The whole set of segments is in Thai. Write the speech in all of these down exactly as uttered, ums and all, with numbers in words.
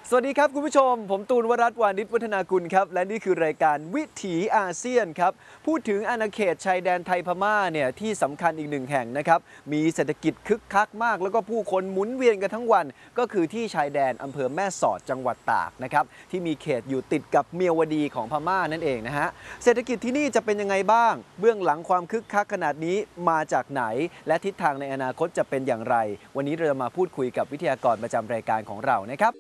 สวัสดีครับคุณผู้ชมผมตูนวรัตน์วานิชวัฒนากุลครับและนี่คือรายการวิถีอาเซียนครับพูดถึงอาณาเขตชายแดนไทยพม่าเนี่ยที่สำคัญอีกหนึ่งแห่งนะครับมีเศรษฐกิจคึกคักมากแล้วก็ผู้คนหมุนเวียนกันทั้งวันก็คือที่ชายแดนอำเภอแม่สอดจังหวัดตากนะครับที่มีเขตอยู่ติดกับเมียวดีของพม่านั่นเองนะฮะเศรษฐกิจที่นี่จะเป็นยังไงบ้างเบื้องหลังความคึกคักขนาดนี้มาจากไหนและทิศทางในอนาคตจะเป็นอย่างไรวันนี้เราจะมาพูดคุยกับวิทยากรประจำรายการของเรานะครับ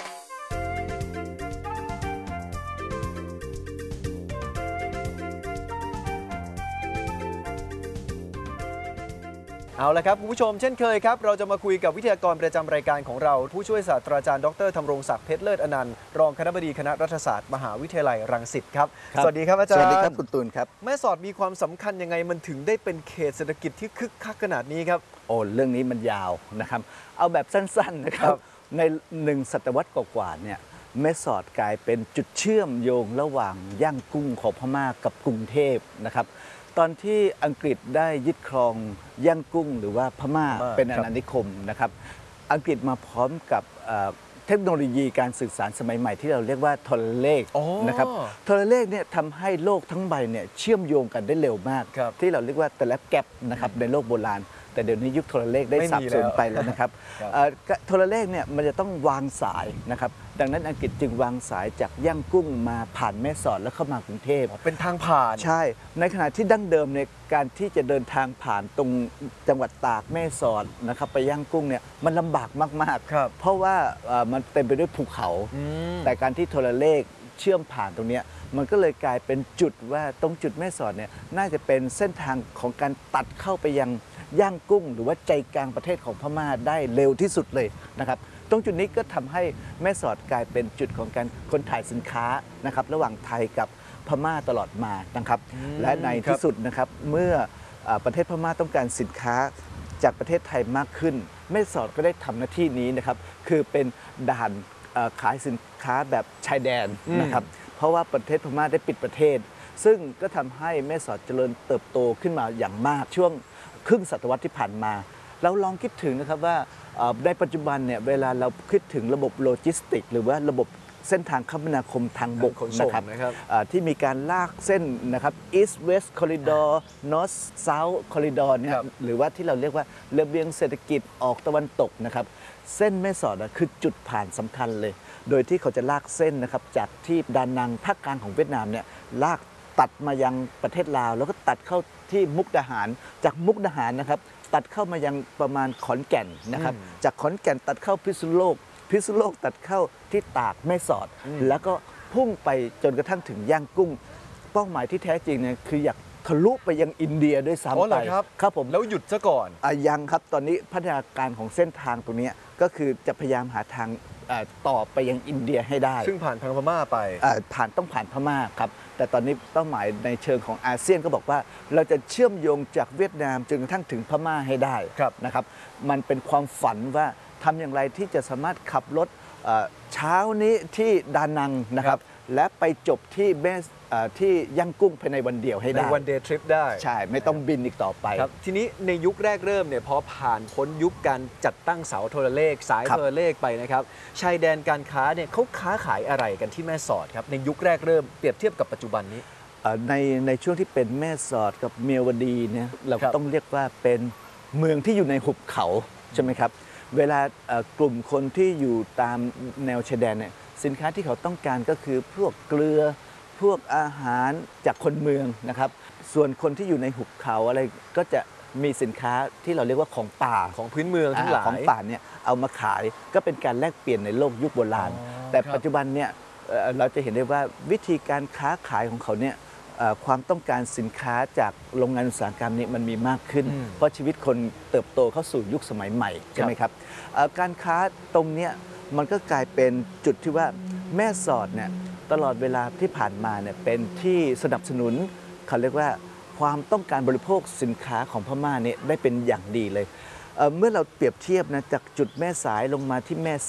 เอาละครับคุณผู้ชมเช่นเคยครับเราจะมาคุยกับวิทยากรประจำรายการของเราผู้ช่วยศาสตราจารย์ดรธำรงศักดิ์เพชรเลิศอนันต์รองคณบดีคณะรัฐศาสตร์มหาวิทยาลัยรังสิตครับสวัสดีครับอาจารย์สวัสดีครับคุณตูนครับแม่สอดมีความสำคัญยังไงมันถึงได้เป็นเขตเศรษฐกิจที่คึกคักขนาดนี้ครับโอ้เรื่องนี้มันยาวนะครับเอาแบบสั้นๆนะครับในหนึ่งศตวรรษกว่าๆเนี่ยแม่สอดกลายเป็นจุดเชื่อมโยงระหว่างย่างกุ้งของพม่ากับกรุงเทพนะครับตอนที่อังกฤษได้ยึดครองย่างกุ้งหรือว่าพม่าเป็นอาณานิคมนะครับอังกฤษมาพร้อมกับเทคโนโลยีการสื่อสารสมัยใหม่ที่เราเรียกว่าโทรเลขนะครับโทรเลขเนี่ยทำให้โลกทั้งใบเนี่ยเชื่อมโยงกันได้เร็วมากที่เราเรียกว่าแต่ละแกลบนะครับในโลกโบราณแต่เดี๋ยวนี้ยุคโทรเลขได้สับสนไปแล้วนะครับโทรเลขเนี่ยมันจะต้องวางสายนะครับดังนั้นอังกฤษจึงวางสายจากย่างกุ้งมาผ่านแม่สอดแล้วเข้ามากรุงเทพเป็นทางผ่านใช่ในขณะที่ดั้งเดิมในการที่จะเดินทางผ่านตรงจังหวัดตากแม่สอดนะครับไปย่างกุ้งเนี่ยมันลำบากมากๆเพราะว่ามันเต็มไปด้วยภูเขาแต่การที่โทรเลขเชื่อมผ่านตรงนี้มันก็เลยกลายเป็นจุดว่าตรงจุดแม่สอดเนี่ยน่าจะเป็นเส้นทางของการตัดเข้าไปยังย่างกุ้งหรือว่าใจกลางประเทศของพม่าได้เร็วที่สุดเลยนะครับตรงจุดนี้ก็ทำให้แม่สอดกลายเป็นจุดของการขนถ่ายสินค้านะครับระหว่างไทยกับพม่าตลอดมานะครับและในที่สุดนะครับเมื่อประเทศพม่าต้องการสินค้าจากประเทศไทยมากขึ้นแม่สอดก็ได้ทำหน้าที่นี้นะครับคือเป็นด่านขายสินค้าแบบชายแดนนะครับเพราะว่าประเทศพม่าได้ปิดประเทศซึ่งก็ทำให้แม่สอดเจริญเติบโตขึ้นมาอย่างมากช่วงครึ่งศตวรรษที่ผ่านมาเราลองคิดถึงนะครับว่าในปัจจุบันเนี่ยเวลาเราคิดถึงระบบโลจิสติกหรือว่าระบบเส้นทางคมนาคมทางบกนะครับที่มีการลากเส้นนะครับ East West Corridor North South Corridor เนี่ยหรือว่าที่เราเรียกว่าระเบียงเศรษฐกิจออกตะวันตกนะครับเส้นแม่สอดคือจุดผ่านสำคัญเลยโดยที่เขาจะลากเส้นนะครับจากที่ดานังภาคกลางของเวียดนามเนี่ยลากตัดมายังประเทศลาวแล้วก็ตัดเข้าที่มุกดาหารจากมุกดาหารนะครับตัดเข้ามายังประมาณขอนแก่นนะครับจากขอนแก่นตัดเข้าพิษณุโลกพิษณุโลกตัดเข้าที่ตากแม่สอดแล้วก็พุ่งไปจนกระทั่งถึงย่างกุ้งเป้าหมายที่แท้จริงเนี่ยคืออยากทะลุไปยังอินเดียด้วยซ้ำไปครับผมแล้วหยุดซะก่อนอ่ะยังครับตอนนี้พัฒนาการของเส้นทางตรงนี้ก็คือจะพยายามหาทางต่อไปยังอินเดียให้ได้ซึ่งผ่านทางพม่าไปผ่านต้องผ่านพม่าครับแต่ตอนนี้เป้าหมายในเชิงของอาเซียนก็บอกว่าเราจะเชื่อมโยงจากเวียดนามจนกระทั่งถึงพม่าให้ได้นะครับมันเป็นความฝันว่าทำอย่างไรที่จะสามารถขับรถเช้านี้ที่ดานังนะครับและไปจบที่เบสที่ย่างกุ้งภายในวันเดียวให้ได้ในวันเดย์ทริปได้ใช่ไม่ต้องบินอีกต่อไปครับทีนี้ในยุคแรกเริ่มเนี่ยพอผ่านพ้นยุคการจัดตั้งเสาโทรเลขสายโทรเลขไปนะครับชายแดนการค้าเนี่ยเขาค้าขายอะไรกันที่แม่สอดครับในยุคแรกเริ่มเปรียบเทียบกับปัจจุบันนี้ในในช่วงที่เป็นแม่สอดกับเมียวดีเนี่ยเราต้องเรียกว่าเป็นเมืองที่อยู่ในหุบเขาใช่ไหมครับเวลากลุ่มคนที่อยู่ตามแนวชายแดนเนี่ยสินค้าที่เขาต้องการก็คือพวกเกลือพวกอาหารจากคนเมืองนะครับส่วนคนที่อยู่ในหุบเขาอะไรก็จะมีสินค้าที่เราเรียกว่าของป่าของพื้นเมืองทั้งหลายของป่าเนี่ยเอามาขายก็เป็นการแลกเปลี่ยนในโลกยุคโบราณแต่ปัจจุบันเนี่ยเราจะเห็นได้ว่าวิธีการค้าขายของเขาเนี่ยความต้องการสินค้าจากโรงงานอุตสาหกรรมนี้มันมีมากขึ้นเพราะชีวิตคนเติบโตเข้าสู่ยุคสมัยใหม่ใช่ไหมครับการค้าตรงนี้มันก็กลายเป็นจุดที่ว่าแม่สอดเนี่ยตลอดเวลาที่ผ่านมาเนี่ยเป็นที่สนับสนุนเขาเรียกว่าความต้องการบริโภคสินค้าของพม่าเนี่ยได้เป็นอย่างดีเลย เมื่อเราเปรียบเทียบนะจากจุดแม่สายลงมาที่แม่